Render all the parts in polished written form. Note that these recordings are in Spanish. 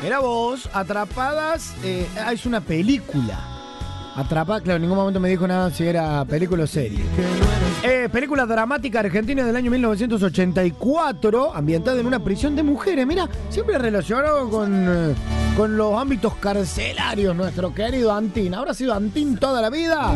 Mirá vos, Atrapadas, es una película. Atrapada, claro, en ningún momento me dijo nada si era película o serie. Película dramática argentina del año 1984, ambientada en una prisión de mujeres. Mira, siempre relacionado con los ámbitos carcelarios, nuestro querido Antín. ¿Habrá sido Antín toda la vida?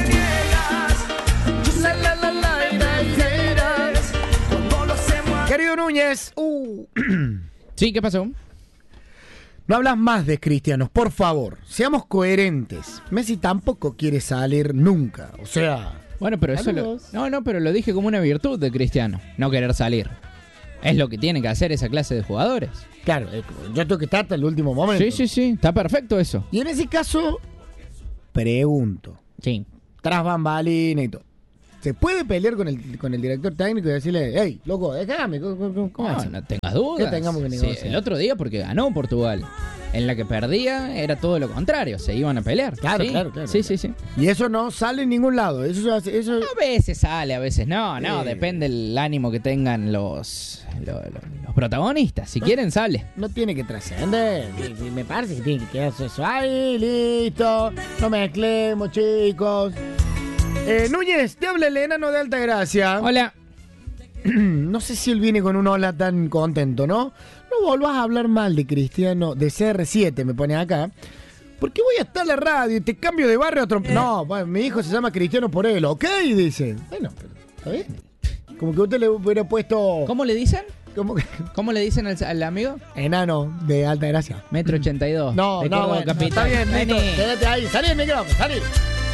Querido Núñez. Sí, ¿qué pasó? No hablas más de cristianos, por favor. Seamos coherentes. Messi tampoco quiere salir nunca. O sea... Bueno, pero eso pero lo dije como una virtud de Cristiano, no querer salir. Es lo que tiene que hacer esa clase de jugadores. Claro, yo tengo que estar hasta el último momento. Sí, está perfecto eso. Y en ese caso, pregunto. Sí. Tras bambalina y todo. ¿Se puede pelear con el director técnico y decirle, hey, loco, déjame? ¿Cómo haces? No tengas dudas. ¿Qué tengamos que negociar? Sí, el otro día porque ganó Portugal. En la que perdía era todo lo contrario, se iban a pelear. Claro, ¿sí? claro. Sí. Y eso no sale en ningún lado. Eso... A veces sale, a veces no, depende del ánimo que tengan los protagonistas. Si quieren, sale. No tiene que trascender. Me parece que tiene que quedarse eso ahí, listo. No mezclemos, chicos. Núñez, te habla el enano de Altagracia. Hola. No sé si él viene con un hola tan contento, ¿no? No volvás a hablar mal de Cristiano, de CR7, me pone acá. Porque voy a estar en la radio y te cambio de barrio a otro... No, bueno, mi hijo se llama Cristiano por él, ¿ok? Dice. Bueno, pero ¿está bien? Como que usted le hubiera puesto... ¿Cómo le dicen? ¿Cómo le dicen al amigo? Enano de Altagracia. 1,82 m. No, bueno, capitán. está bien, Nito, quédate ahí. Salí el micrófono, salí.